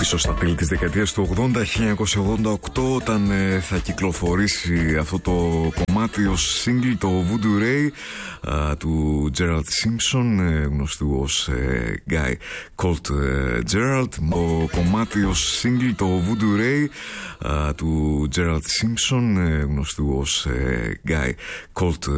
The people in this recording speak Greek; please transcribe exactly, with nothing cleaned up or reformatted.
πίσω στα τέλη της δεκαετίας του ογδόντα, χίλια εννιακόσια ογδόντα οκτώ, όταν ε, θα κυκλοφορήσει αυτό το κομμάτι ως single, το Voodoo Ray α, του Gerald Simpson, ε, γνωστού ως ε, Guy Colt ε, Gerald. Το κομμάτι ως single, το Voodoo Ray α, του Gerald Simpson, ε, γνωστού ως ε, Guy Colt